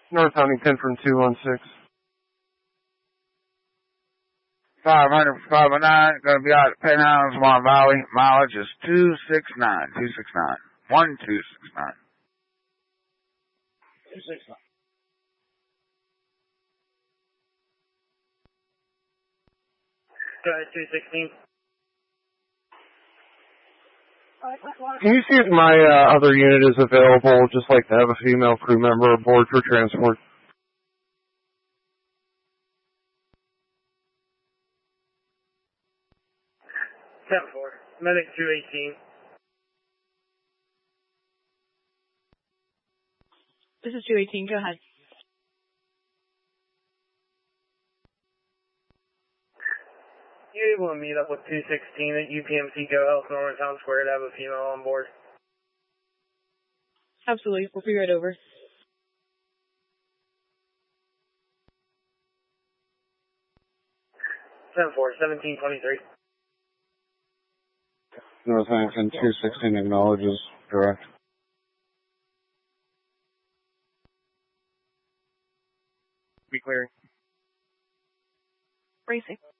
North Huntington from 216. 500 for 509, gonna be out at Penthouse, Swan Valley. Mileage is 269. 1269. 269. Go ahead, 216. Can you see if my other unit is available? Just like to have a female crew member aboard for transport. 10-4. Medic 218. This is 218. Go ahead. You able to meet up with 216 at UPMC Go Health Norman Town Square to have a female on board? Absolutely. We'll be right over. 10-4, 1723. North Huntington 216 acknowledges direct. Be clearing. Racing.